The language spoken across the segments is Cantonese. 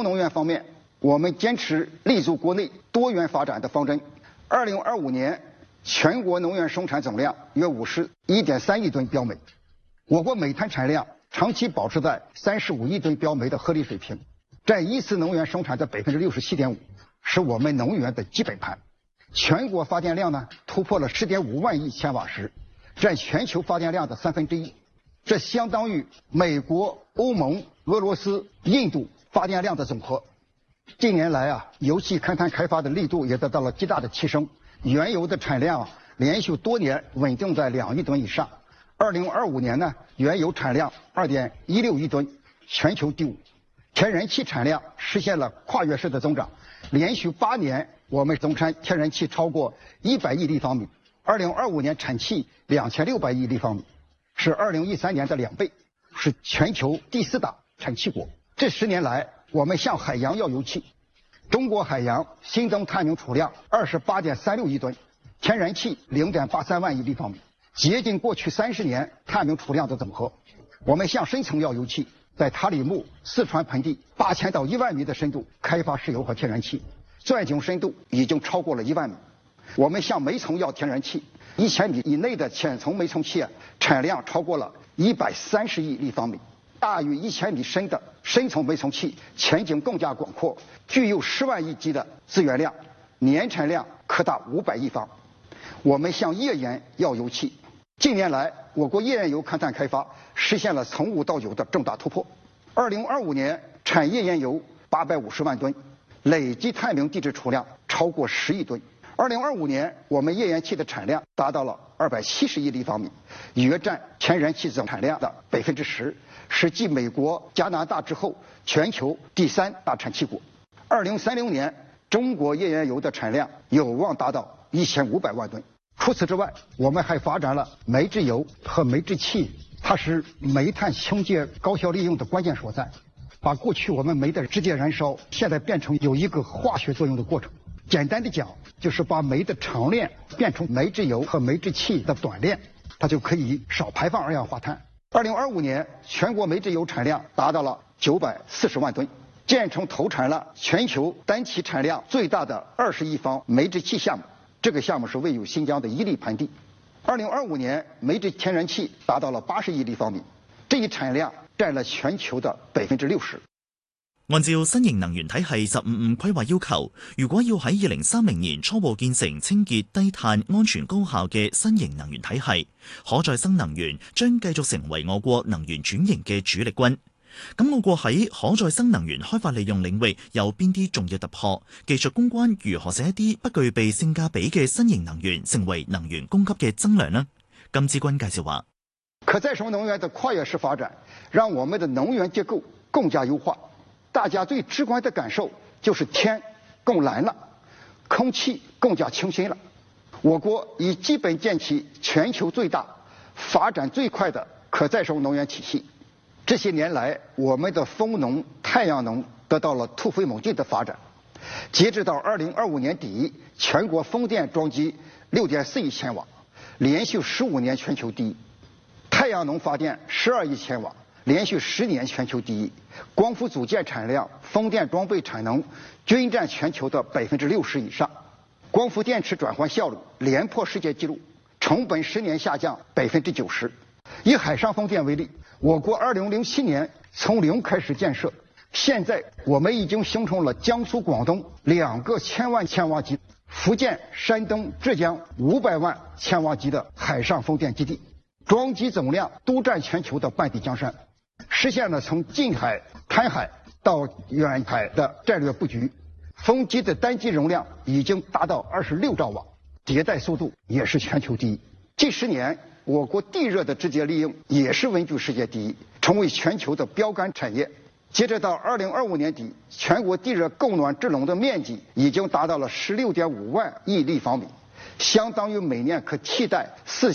充能源方面，我们坚持立足国内多元发展的方针。2025年，全国能源生产总量约51.3亿吨标煤，我国煤炭产量长期保持在35亿吨标煤的合理水平，占一次能源生产的67.5%，是我们能源的基本盘。全国发电量呢突破了10.5万亿千瓦时，占全球发电量的1/3，这相当于美国、欧盟、俄罗斯、印度发电量的总和。近年来油气勘探开发的力度也得到了极大的提升，原油的产量连续多年稳定在2亿吨以上。2025年呢，原油产量2.16亿吨，全球第5。天然气产量实现了跨越式的增长，连续8年我们总产天然气超过100亿立方米，2025年产气2600亿立方米，是2013年的2倍，是全球第4大产气国。这10年来，我们向海洋要油气，中国海洋新增探明储量28.36亿吨，天然气0.83万亿立方米，接近过去30年探明储量的总和。我们向深层要油气，在塔里木、四川盆地8000到1万米的深度开发石油和天然气，钻井深度已经超过了1万米。我们向煤层要天然气，1000米以内的浅层煤层气产量超过了130亿立方米。大于1000米深的深层煤层气前景更加广阔，具有10万亿级的资源量，年产量可达500亿方。我们向页岩要油气，近年来我国页岩油勘探开发实现了从无到有的重大突破。2025年产页岩油850万吨，累计探明地质储量超过10亿吨。2025年我们页岩气的产量达到了270亿立方米，约占天然气总产量的10%，是继美国、加拿大之后全球第3大产气国。2030年，中国页岩油的产量有望达到1500万吨。除此之外，我们还发展了煤制油和煤制气，它是煤炭清洁高效利用的关键所在，把过去我们煤的直接燃烧，现在变成有一个化学作用的过程。简单的讲，就是把煤的长链变成煤制油和煤制气的短链，它就可以少排放二氧化碳。2025年，全国煤制油产量达到了940万吨，建成投产了全球单期产量最大的20亿方煤制气项目。这个项目是位于新疆的伊犁盆地。2025年，煤制天然气达到了80亿立方米，这一產量佔了全球的60%。 按照新型能源體系15五規劃要求，如果要喺2030年初步建成清潔、低碳、安全、高效嘅新型能源體系，可再生能源將繼續成為我國能源轉型嘅主力軍。咁我國喺可再生能源開發利用領域有邊啲重要突破？技術攻關如何使一啲不具備性價比嘅新型能源成為能源供給嘅增量呢？金志軍介紹話： 可再生能源的跨越式發展，讓我們的能源結構更加優化。大家最直觀的感受就是天更藍了，空氣更加清新了。我國已基本建起全球最大、發展最快的可再生能源體系。這些年來，我們的風能、太陽能得到了突飛猛進的發展。截至到2025年底，全國風電裝機6.4億千瓦，連續15年全球第一；太陽能發電12億千瓦，連續10年全球第一。光伏組件產量、風電裝備產能均佔全球的60%以上。光伏電池轉換效率連破世界紀錄，成本10年下降90%。以海上風電為例，我國2007年從零開始建設，現在我們已經形成了江蘇、廣東2個1000萬千瓦級，福建、山東、浙江500萬千瓦級的海上風電基地，裝機總量都佔全球的半壁江山，實現了從近海、灘海到遠海的戰略布局。風機的單機容量已經達到26兆瓦，迭代速度也是全球第一。近10年，我國地熱的直接利用也是穩居世界第一，成為全球的標杆產業。截止到2025年底，全國地熱供暖制冷的面積已經達到了16.5萬億立方米，相當於每年可替代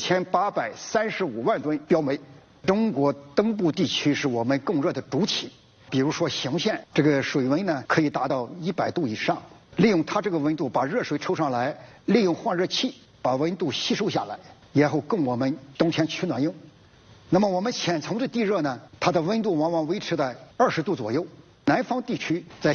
4835萬噸標煤。中國東部地區是我們供熱的主體，比如說邢縣，這個水溫呢可以達到100度以上，利用它這個溫度把熱水抽上來，利用換熱器把溫度吸收下來，然後供我們冬天取暖用。那麼我們淺層的地熱呢，它的溫度往往維持在20度左右。南方地區在